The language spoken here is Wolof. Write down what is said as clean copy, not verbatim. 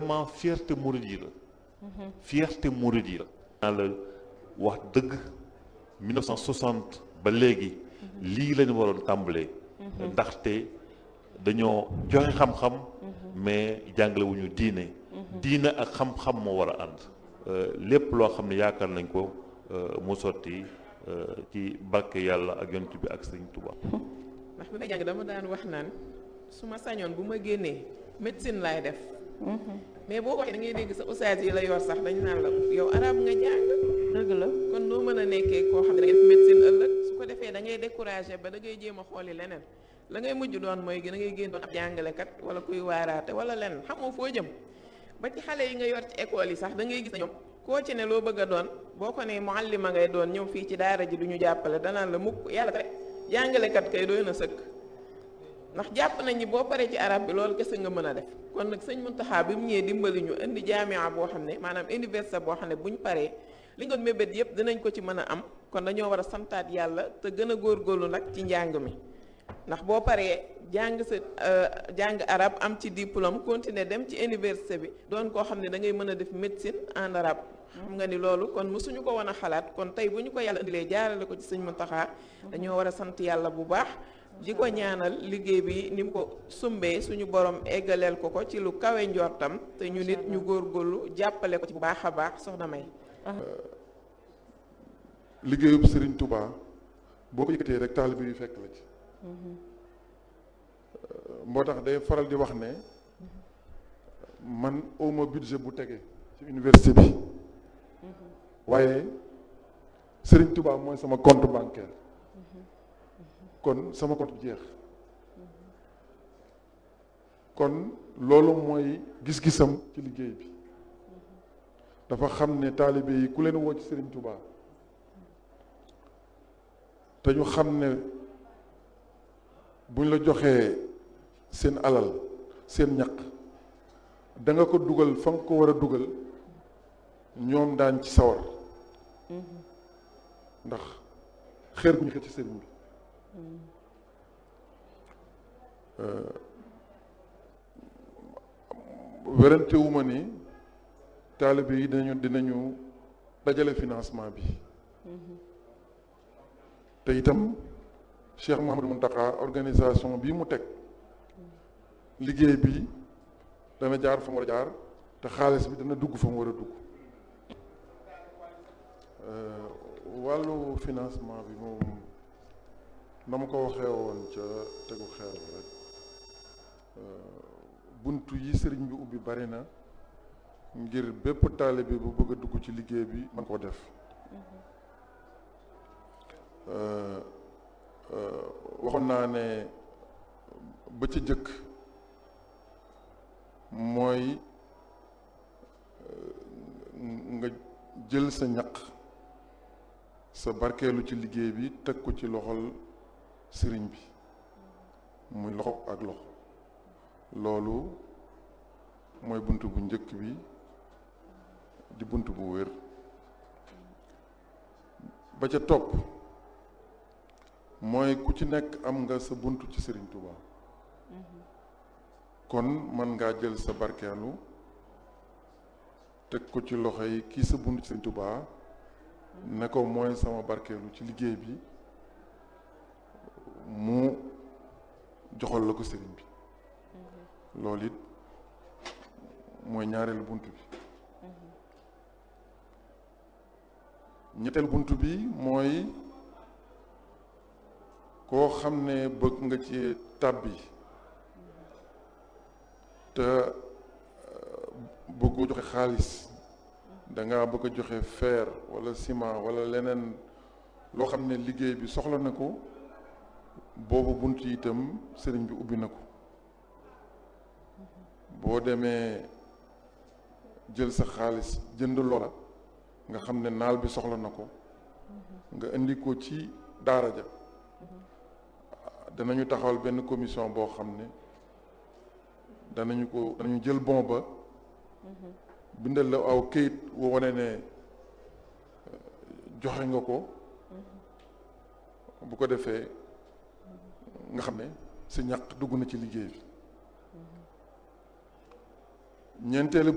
vraiment fierté murid yi la. fierté murid yi la. naa la wax dëgg 1960 ba léegi lii lañu waroon tàmbalee. ndaxte dañoo joxe xam-xam. mais jàngale wu ñu diine. diine ak xam-xam moo war a ànd. lépp loo xam ne yaakaar nañ ko mu sotti ci barke yàlla ak yonent bi ak Sëriñ Tuubaa. ndax bi may jàng dama daan wax naan su ma sañoon bu ma génnee médecine laay def. mais boo ko waxee da ngay dégg sa ustaas yi la yor sax dañu naan la yow arab nga jàng. dëgg la kon noo mën a nekkee koo xam ne da ngay def médecine ëllëg su ko defee da ngay découragé ba da ngay jéem a xooli leneen la ngay mujj doon mooy da ngay génn doon ab jàngalekat wala kuy waaraate wala leneen xamoo foo jëm. ba ci xale yi nga yor ci école yi sax da ngay gis na ñoom koo ci ne loo bëgg a doon boo ko ne muallima ngay doon ñëw fii ci daara ji du ñu jàppale danaan la mukk yàlla tere jàngalekat kay doy na sëkk ndax jàpp nañ ni boo paree ci arab bi loolu kese nga mën a def kon nag sëñ Muntaxa bi mu ñëwee dimbali ñu indi jaamia boo xam ne maanaam université boo xam ne bu ñu paree li nga mébét yëpp dinañ ko ci mën a am kon dañoo war a santaat yàlla te gën a góorgóorlu nag ci njàng mi ndax boo paree jàng sa jàng arab am ci diplôme continuer dem ci université bi doon koo xam ne da ngay mën a def médecine en arabe xam nga ni loolu kon mësuñu ko woon a xalaat kon tey bu ñu ko yàlla indilee jaarale ko ci sëñ Muntaxa dañoo war a sant yàlla bu baax di ko ñaanal liggéey bi ni mu ko sumbee suñu borom eggaleel ko ci lu kawe njortam te ñu nit ñu góorgóorlu jàppale ko ci bu baax a baax soxna May. liggéeyub Sëriñ Tuubaa boo ko yëkkatee rek taalibe yu fekk la ci. moo tax day faral di wax ne man awma budget bu tege ci université bi waaye Sëriñ Tuubaa mooy sama compte bancaire kon sama compte bi jeex kon loolu mooy gis-gisam ci liggéey bi dafa xam ne taalibe yi ku leen woo ci Sëriñ Tuubaa te ñu xam ne buñ la joxee seen alal seen ñaq da nga ko dugal fa nga ko war a dugal ñoom daañ ci sawar ndax xeer gu ñu xëcc ci sëriñ bi werantewuma ni taalibe yi dinañu dajale financement bi te itam Cheikh Mouhamadou Mountakha organisation bii mu teg liggéey bi dana jaar fa mu war a jaar te xaalis bi dana dugg fa mu war a dugg wàllu financement bi moom na ma ko waxee woon ca tegu xeer rek buntu yi sëriñ bi ubbi bari na ngir bépp taalibe bu bëgg a dugg ci liggéey bi man koo def waxoon naa ne ba ca jëkk mooy nga jël sa ñaq sa barkeelu ci liggéey bi teg ko ci loxol sëriñ bi muy loxo ak loxo loolu mooy bunt bu njëkk bi di bunt bu wér ba ca topp mooy ku ci nekk am nga sa bunt ci Sëriñ Tuuba kon man ngaa jël sa barkeelu teg ko ci loxo yi kii sa bunt ci Sëriñ Tuuba ne ko mooy sama barkeelu ci liggéey bi mu joxal la ko sëriñ bi loolu it mooy ñaareelu bunt bi ñetteel bunt bi mooy koo xam ne bëgg nga ci tàbbi te bëggu joxe xaalis danga bëgg a joxe fer wala ciment wala leneen loo xam ne liggéey bi soxla na ko boobu bunt yi itam sëriñ bi ubbi na ko boo demee jël sa xaalis jënd loola nga xam ne naal bi soxla na ko nga indi ko ci daara ja danañu taxawal benn commission boo xam ne danañu jël bon ba bindal la aw këyit woo wane ne joxe nga ko bu ko defee nga xam ne sa ñaq dugg na ci liggéey bi ñeenteelu